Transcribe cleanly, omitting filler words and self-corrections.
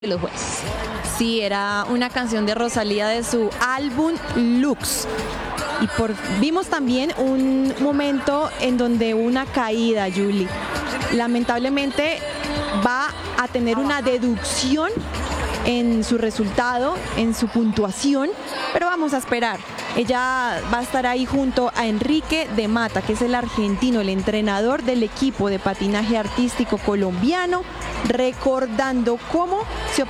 los jueces. Sí, era una canción de Rosalía de su álbum Lux. Y vimos también un momento en donde una caída, Julie. Lamentablemente va a tener una deducción en su resultado, en su puntuación, pero vamos a esperar. Ella va a estar ahí junto a Enrique de Mata, que es el argentino, el entrenador del equipo de patinaje artístico colombiano, recordando cómo se obtuvo